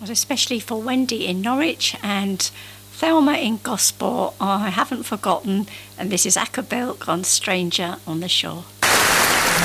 especially for Wendy in Norwich and Thelma in Gosport. I haven't forgotten, and this is Acker Bilk on Stranger on the Shore.